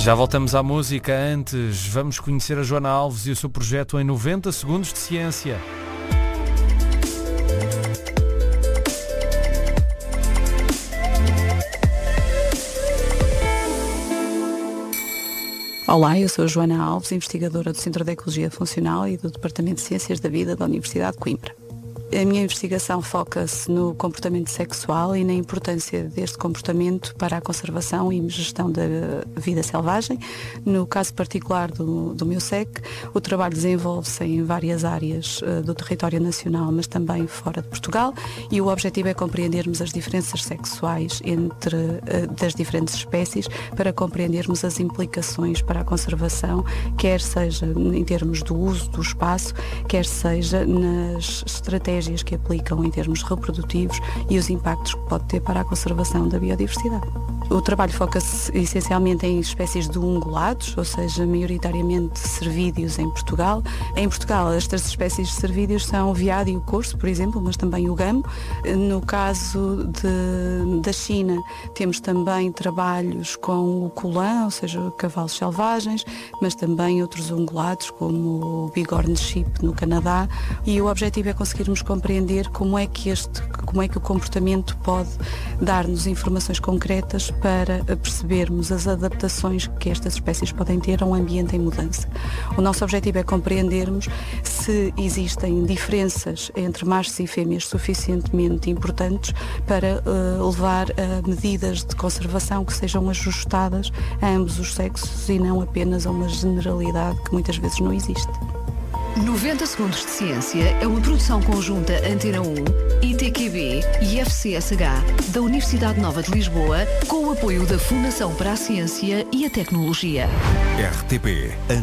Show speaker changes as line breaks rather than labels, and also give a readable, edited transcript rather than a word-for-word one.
Já voltamos à música. Antes, vamos conhecer a Joana Alves e o seu projeto em 90 segundos de ciência.
Olá, eu sou a Joana Alves, investigadora do Centro de Ecologia Funcional e do Departamento de Ciências da Vida da Universidade de Coimbra. A minha investigação foca-se no comportamento sexual e na importância deste comportamento para a conservação e gestão da vida selvagem. No caso particular do meu SEC, o trabalho desenvolve-se em várias áreas do território nacional, mas também fora de Portugal, e o objetivo é compreendermos as diferenças sexuais das diferentes espécies para compreendermos as implicações para a conservação, quer seja em termos do uso do espaço, quer seja nas estratégias que aplicam em termos reprodutivos e os impactos que pode ter para a conservação da biodiversidade. O trabalho foca-se essencialmente em espécies de ungulados, ou seja, maioritariamente cervídeos em Portugal. Em Portugal, estas espécies de cervídeos são o veado e o corso, por exemplo, mas também o gamo. No caso da China, temos também trabalhos com o colã, ou seja, cavalos selvagens, mas também outros ungulados, como o bighorn sheep no Canadá. E o objetivo é conseguirmos compreender como é que o comportamento pode dar-nos informações concretas para percebermos as adaptações que estas espécies podem ter a um ambiente em mudança. O nosso objetivo é compreendermos se existem diferenças entre machos e fêmeas suficientemente importantes para levar a medidas de conservação que sejam ajustadas a ambos os sexos e não apenas a uma generalidade que muitas vezes não existe.
90 segundos de ciência é uma produção conjunta Antena 1, ITQB e FCSH da Universidade Nova de Lisboa, com o apoio da Fundação para a Ciência e a Tecnologia.
RTP